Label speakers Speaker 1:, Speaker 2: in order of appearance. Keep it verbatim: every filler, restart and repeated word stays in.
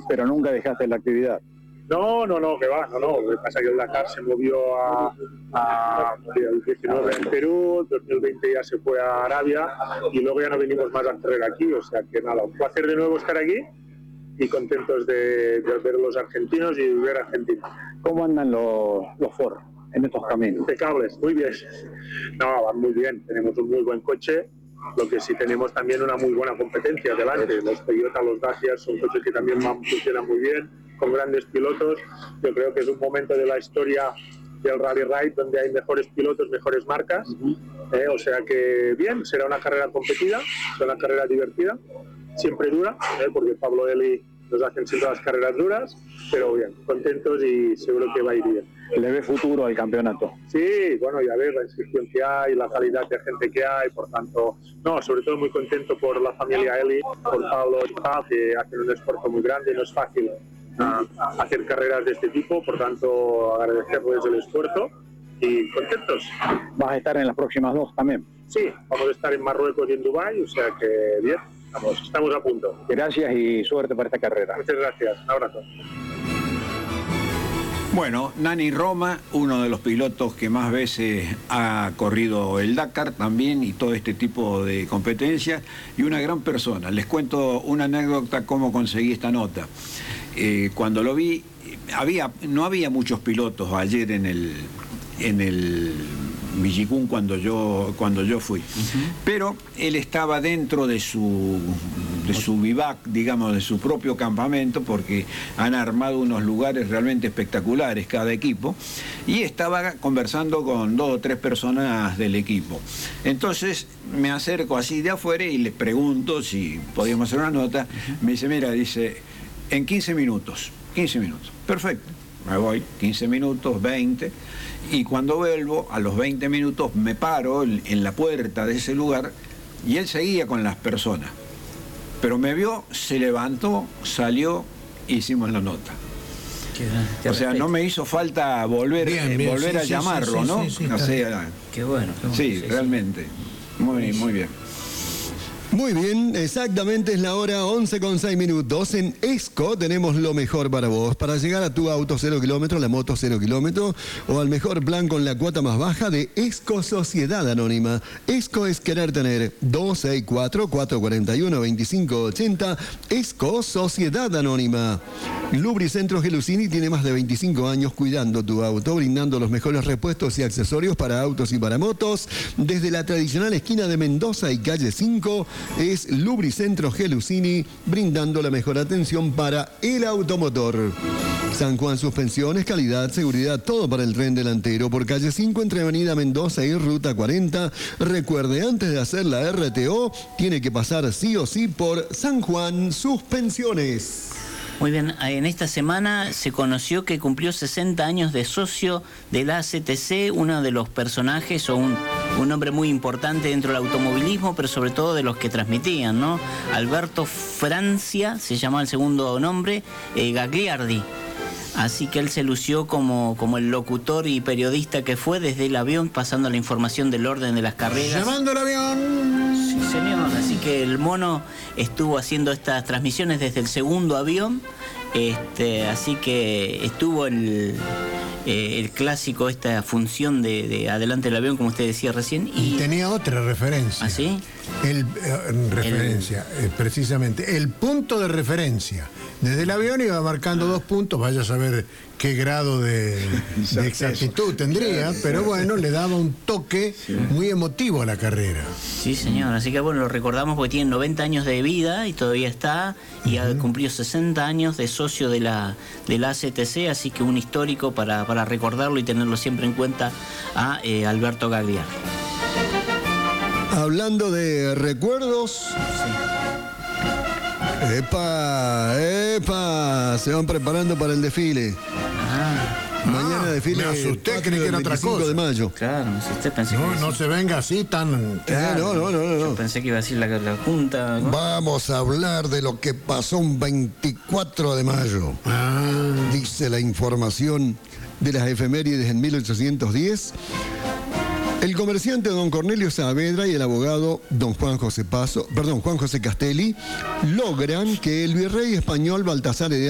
Speaker 1: pero nunca dejaste la actividad.
Speaker 2: No, no, no, que va, no, no. Lo que pasa es que el Dakar se movió a, a el diecinueve en Perú, dos mil veinte ya se fue a Arabia y luego ya no venimos más a correr aquí, o sea que nada, un placer de nuevo estar aquí y contentos de, de ver a los argentinos y ver a Argentina.
Speaker 1: ¿Cómo andan los, los Ford en estos caminos?
Speaker 2: Impecables, muy bien. No, van muy bien, tenemos un muy buen coche, lo que sí tenemos también una muy buena competencia delante. Los Toyota, los Dacia son coches que también van, funcionan muy bien, con grandes pilotos. Yo creo que es un momento de la historia del Rally Ride donde hay mejores pilotos, mejores marcas. Uh-huh. eh, o sea que bien, será una carrera competida, será una carrera divertida, siempre dura, eh, porque Pablo Eli nos hacen siempre las carreras duras, pero bien, contentos y seguro que va a ir bien.
Speaker 1: ¿Le ve futuro al campeonato?
Speaker 2: Sí, bueno, ya ves la inscripción que hay, la calidad de gente que hay, por tanto, no, sobre todo muy contento por la familia Eli, por Pablo y Paz, que hacen un esfuerzo muy grande, no es fácil uh, hacer carreras de este tipo, por tanto, agradecerles el esfuerzo y contentos.
Speaker 1: ¿Vas a estar en las próximas dos también?
Speaker 2: Sí, vamos a estar en Marruecos y en Dubái, o sea que bien, estamos, estamos a punto.
Speaker 1: Gracias y suerte para esta carrera.
Speaker 2: Muchas gracias, un abrazo.
Speaker 3: Bueno, Nani Roma, uno de los pilotos que más veces ha corrido el Dakar también y todo este tipo de competencias, y una gran persona. Les cuento una anécdota cómo conseguí esta nota. Eh, cuando lo vi, había, no había muchos pilotos ayer en el, en el Villicún cuando yo, cuando yo fui. Uh-huh. Pero él estaba dentro de su, de su vivac, digamos, de su propio campamento, porque han armado unos lugares realmente espectaculares cada equipo, y estaba conversando con dos o tres personas del equipo. Entonces me acerco así de afuera y les pregunto si podíamos hacer una nota. Uh-huh. Me dice, mira, dice, en quince minutos, quince minutos, perfecto. Me voy, quince minutos, veinte, y cuando vuelvo, a los veinte minutos, me paro en la puerta de ese lugar y él seguía con las personas. Pero me vio, se levantó, salió, hicimos la nota.
Speaker 4: Qué, qué
Speaker 3: o sea, respeto. No me hizo falta volver,
Speaker 4: bien,
Speaker 3: eh,
Speaker 4: bien,
Speaker 3: volver
Speaker 4: sí,
Speaker 3: a
Speaker 4: sí,
Speaker 3: llamarlo,
Speaker 4: sí,
Speaker 3: ¿no?
Speaker 4: Sí, sí,
Speaker 3: o sea,
Speaker 4: qué bueno. Qué bueno
Speaker 3: sí,
Speaker 4: sí,
Speaker 3: realmente.
Speaker 4: Sí.
Speaker 3: Muy, muy bien.
Speaker 5: Muy bien, exactamente es la hora once con seis minutos. En ESCO tenemos lo mejor para vos. Para llegar a tu auto cero kilómetros, la moto cero kilómetros o al mejor plan con la cuota más baja de ESCO Sociedad Anónima. ESCO es querer tener dos seis cuatro, cuatro cuatro uno, dos cinco ocho cero. ESCO Sociedad Anónima. Lubricentro Gelusini tiene más de veinticinco años cuidando tu auto, brindando los mejores repuestos y accesorios para autos y para motos. Desde la tradicional esquina de Mendoza y calle cinco, es Lubricentro Gelusini, brindando la mejor atención para el automotor. San Juan Suspensiones, calidad, seguridad, todo para el tren delantero. Por calle cinco, entre Avenida Mendoza y Ruta cuarenta. Recuerde, antes de hacer la R T O, tiene que pasar sí o sí por San Juan Suspensiones.
Speaker 4: Muy bien, en esta semana se conoció que cumplió sesenta años de socio de la A C T C, uno de los personajes o un, un hombre muy importante dentro del automovilismo, pero sobre todo de los que transmitían, ¿no? Alberto Francia, se llamaba el segundo nombre, eh, Gagliardi. Así que él se lució como, como el locutor y periodista que fue desde el avión, pasando la información del orden de las carreras.
Speaker 6: ¡Llamando el avión!
Speaker 4: Sí, señor. Así que el mono estuvo haciendo estas transmisiones desde el segundo avión. Este, así que estuvo el, eh, el clásico, esta función de, de adelante del avión, como usted decía recién. Y,
Speaker 6: y tenía otra referencia.
Speaker 4: ¿Ah, sí?
Speaker 6: El, eh, referencia, el... Eh, precisamente. El punto de referencia. Desde el avión iba marcando dos puntos, vaya a saber qué grado de, de exactitud tendría, pero bueno, le daba un toque muy emotivo a la carrera.
Speaker 4: Sí, señor, así que bueno, lo recordamos porque tiene noventa años de vida y todavía está, y uh-huh. ha cumplido sesenta años de socio de la, de la A C T C, así que un histórico para, para recordarlo y tenerlo siempre en cuenta a eh, Alberto Gagliardi.
Speaker 5: Hablando de recuerdos... Sí. ¡Epa! ¡Epa! Se van preparando para el desfile.
Speaker 4: Ah,
Speaker 5: Mañana
Speaker 6: ah,
Speaker 5: desfile.
Speaker 6: Me asusté, creí que era otra cosa.
Speaker 5: de mayo.
Speaker 4: Claro, me asusté, pensé
Speaker 6: no,
Speaker 4: que
Speaker 6: no se venga así tan...
Speaker 5: Claro, no, no, no, no.
Speaker 4: Yo pensé que iba a decir la, la junta, ¿no?
Speaker 5: Vamos a hablar de lo que pasó un veinticuatro de mayo.
Speaker 6: Ah.
Speaker 5: Dice la información de las efemérides en mil ochocientos diez. El comerciante don Cornelio Saavedra y el abogado don Juan José Paso, perdón, Juan José Castelli, logran que el virrey español Baltasar